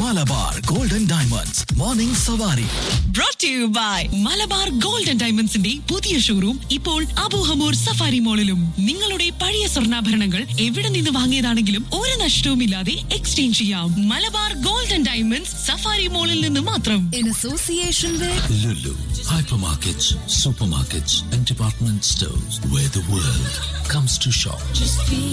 Malabar golden diamonds morning സവാരി. Brought to you by Malabar gold and ഡയമണ്ട്സിന്റെ പുതിയ showroom ഇപ്പോൾ Abu Hamour safari മോളിലും. നിങ്ങളുടെ പഴയ സ്വർണ്ണാഭരണങ്ങൾ എവിടെ നിന്ന് വാങ്ങിയതാണെങ്കിലും ഒരു നഷ്ടവുമില്ലാതെ എക്സ്ചേഞ്ച് ചെയ്യാം. Malabar gold and diamonds safari മോളിൽ നിന്ന് മാത്രം. In association with Lulu, hypermarkets, supermarkets and department stores where the world comes to shop.